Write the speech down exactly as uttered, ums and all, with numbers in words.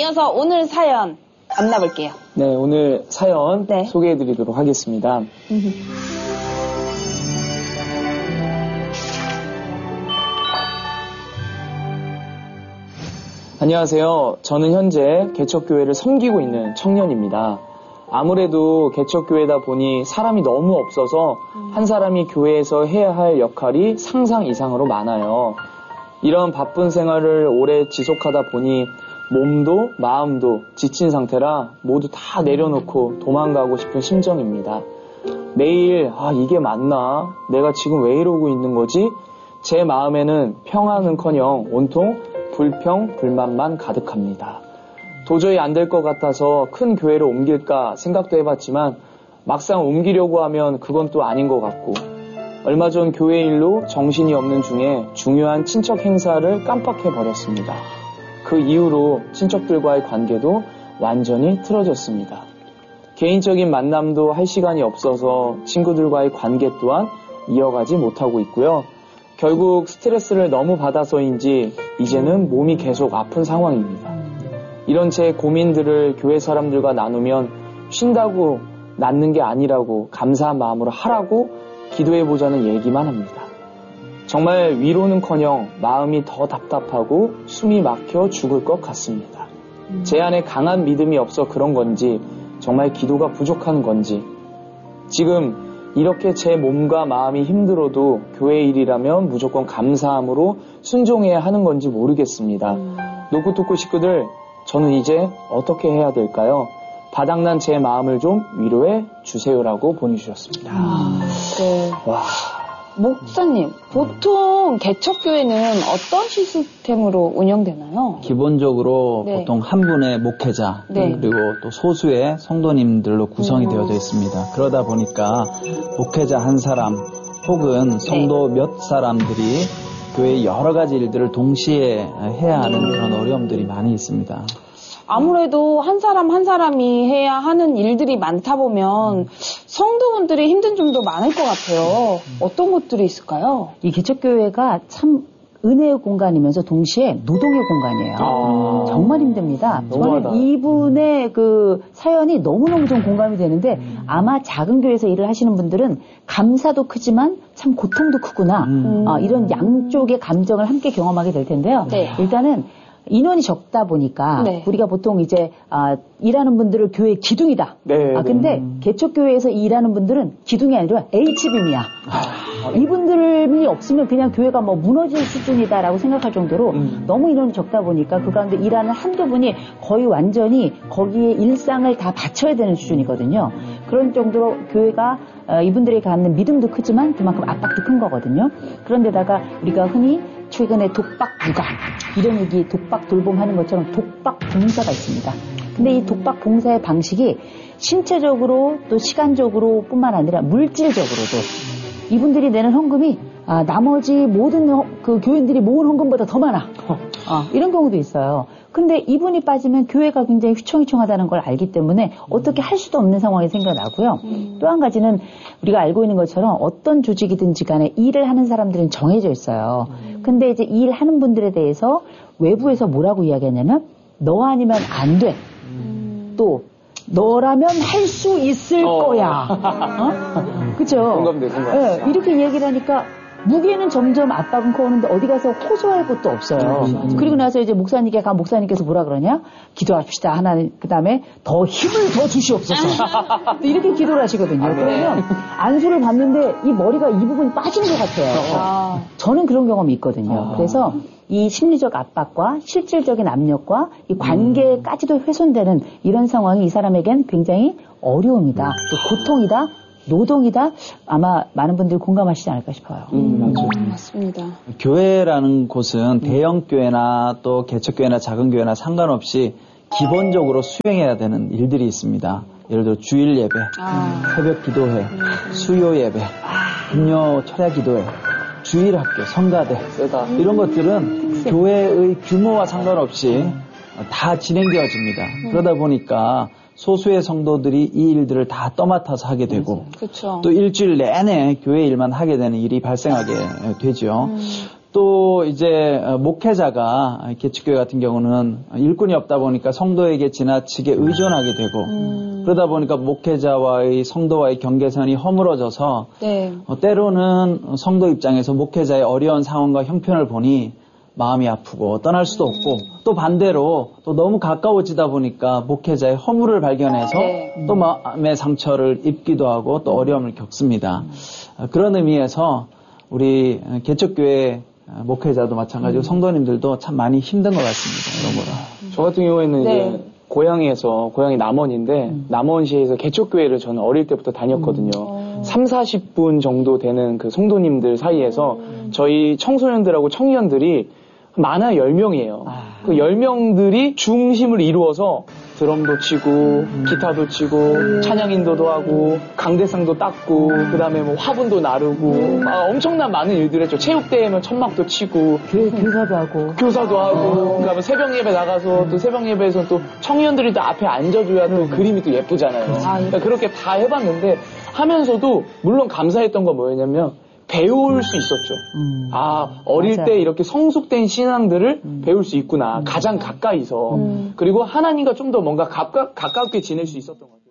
이어서 오늘 사연 만나볼게요. 네, 오늘 사연 네. 소개해드리도록 하겠습니다. 안녕하세요. 저는 현재 개척교회를 섬기고 있는 청년입니다. 아무래도 개척교회다 보니 사람이 너무 없어서 한 사람이 교회에서 해야 할 역할이 상상 이상으로 많아요. 이런 바쁜 생활을 오래 지속하다 보니 몸도 마음도 지친 상태라 모두 다 내려놓고 도망가고 싶은 심정입니다. 매일 아 이게 맞나? 내가 지금 왜 이러고 있는 거지? 제 마음에는 평안은커녕 온통 불평, 불만만 가득합니다. 도저히 안 될 것 같아서 큰 교회로 옮길까 생각도 해봤지만 막상 옮기려고 하면 그건 또 아닌 것 같고 얼마 전 교회 일로 정신이 없는 중에 중요한 친척 행사를 깜빡해버렸습니다. 그 이후로 친척들과의 관계도 완전히 틀어졌습니다. 개인적인 만남도 할 시간이 없어서 친구들과의 관계 또한 이어가지 못하고 있고요. 결국 스트레스를 너무 받아서인지 이제는 몸이 계속 아픈 상황입니다. 이런 제 고민들을 교회 사람들과 나누면 쉰다고 낫는 게 아니라고 감사한 마음으로 하라고 기도해보자는 얘기만 합니다. 정말 위로는커녕 마음이 더 답답하고 숨이 막혀 죽을 것 같습니다. 제 안에 강한 믿음이 없어 그런 건지 정말 기도가 부족한 건지 지금 이렇게 제 몸과 마음이 힘들어도 교회 일이라면 무조건 감사함으로 순종해야 하는 건지 모르겠습니다. 음. 노쿠토쿠 식구들, 저는 이제 어떻게 해야 될까요? 바닥난 제 마음을 좀 위로해 주세요라고 보내주셨습니다. 아, 네. 와. 목사님, 보통 개척교회는 어떤 시스템으로 운영되나요? 기본적으로 네. 보통 한 분의 목회자 네. 그리고 또 소수의 성도님들로 구성이 음. 되어져 있습니다. 그러다 보니까 목회자 한 사람 혹은 성도 네. 몇 사람들이 교회의 여러 가지 일들을 동시에 해야 하는 음. 그런 어려움들이 많이 있습니다. 아무래도 한 사람 한 사람이 해야 하는 일들이 많다 보면 성도분들이 힘든 점도 많을 것 같아요. 어떤 것들이 있을까요? 이 개척교회가 참 은혜의 공간이면서 동시에 노동의 공간이에요. 아. 정말 힘듭니다. 너무하다. 저는 이분의 그 사연이 너무너무 좀 공감이 되는데 아마 작은 교회에서 일을 하시는 분들은 감사도 크지만 참 고통도 크구나. 음. 아, 이런 양쪽의 감정을 함께 경험하게 될 텐데요. 네. 일단은 인원이 적다 보니까 네. 우리가 보통 이제 아, 일하는 분들을 교회의 기둥이다. 네, 아 근데 네. 개척교회에서 일하는 분들은 기둥이 아니라 H빔이야. 아, 이분들이 없으면 그냥 교회가 뭐 무너질 수준이다라고 생각할 정도로 음. 너무 인원이 적다 보니까 그 가운데 일하는 한두 분이 거의 완전히 거기에 일상을 다 바쳐야 되는 수준이거든요. 그런 정도로 교회가 어, 이분들이 갖는 믿음도 크지만 그만큼 압박도 큰 거거든요. 그런데다가 우리가 흔히 최근에 독박 부가 이런 얘기 독박 돌봄하는 것처럼 독박 봉사가 있습니다. 근데 이 독박 봉사의 방식이 신체적으로 또 시간적으로 뿐만 아니라 물질적으로도 이분들이 내는 헌금이 아, 나머지 모든 허, 그 교인들이 모은 헌금보다 더 많아. 아, 이런 경우도 있어요. 근데 이분이 빠지면 교회가 굉장히 휘청휘청하다는 걸 알기 때문에 어떻게 할 수도 없는 상황이 생겨나고요. 음. 또 한 가지는 우리가 알고 있는 것처럼 어떤 조직이든지 간에 일을 하는 사람들은 정해져 있어요. 음. 근데 이제 일하는 분들에 대해서 외부에서 뭐라고 이야기하냐면 너 아니면 안 돼. 음. 또 너라면 할 수 있을 어. 거야. 어? 그죠? 공감돼, 공감. 네, 이렇게 얘기를 하니까 무게는 점점 압박은 커오는데 어디 가서 호소할 것도 없어요. 음. 그리고 나서 이제 목사님께 가 목사님께서 뭐라 그러냐? 기도합시다. 하나님, 그 다음에 더 힘을 더 주시옵소서. 이렇게 기도를 하시거든요. 아, 네. 그러면 안수를 받는데 이 머리가 이 부분이 빠지는 것 같아요. 아. 저는 그런 경험이 있거든요. 아. 그래서 이 심리적 압박과 실질적인 압력과 이 관계까지도 훼손되는 이런 상황이 이 사람에겐 굉장히 어려움이다. 또 고통이다. 노동이다. 아마 많은 분들이 공감하시지 않을까 싶어요. 음, 맞아요. 음, 맞습니다. 교회라는 곳은 대형 교회나 또 개척 교회나 작은 교회나 상관없이 기본적으로 수행해야 되는 일들이 있습니다. 예를 들어 주일 예배, 아. 새벽 기도회, 음. 수요 예배, 금요 철야 기도회, 주일 학교, 성가대 세다. 이런 것들은 음. 교회의 규모와 상관없이 다 진행되어집니다. 음. 그러다 보니까 소수의 성도들이 이 일들을 다 떠맡아서 하게 되고 그쵸. 또 일주일 내내 교회 일만 하게 되는 일이 발생하게 되죠. 음. 또 이제 목회자가 개척교회 같은 경우는 일꾼이 없다 보니까 성도에게 지나치게 의존하게 되고 음. 그러다 보니까 목회자와의 성도와의 경계선이 허물어져서 네. 어, 때로는 성도 입장에서 목회자의 어려운 상황과 형편을 보니 마음이 아프고 떠날 수도 없고 또 반대로 또 너무 가까워지다 보니까 목회자의 허물을 발견해서 네. 또 마음의 상처를 입기도 하고 또 어려움을 겪습니다. 음. 그런 의미에서 우리 개척교회 목회자도 마찬가지고 음. 성도님들도 참 많이 힘든 것 같습니다. 이런 거라. 저 같은 경우에는 네. 이제 고향에서 고향이 남원인데 음. 남원시에서 개척교회를 저는 어릴 때부터 다녔거든요. 음. 삼사십 분 정도 되는 그 성도님들 사이에서 음. 저희 청소년들하고 청년들이 많아 열 명이에요. 아. 그 열 명들이 중심을 이루어서 드럼도 치고 음. 기타도 치고 음. 찬양 인도도 하고 강대상도 닦고 음. 그다음에 뭐 화분도 나르고 음. 아, 엄청난 많은 일들을 했죠. 체육대회면 천막도 치고 교, 교사도 하고 교사도 하고 그다음에 새벽 예배 나가서 또 새벽 예배에서 또 청년들이 또 앞에 앉아줘야 또 음. 그림이 또 예쁘잖아요. 아, 그러니까 그렇게 다 해봤는데 하면서도 물론 감사했던 건 뭐였냐면 배울 음. 수 있었죠. 음. 아, 어릴 맞아요. 때 이렇게 성숙된 신앙들을 음. 배울 수 있구나. 음. 가장 가까이서. 음. 그리고 하나님과 좀 더 뭔가 가까, 가깝게 지낼 수 있었던 거죠.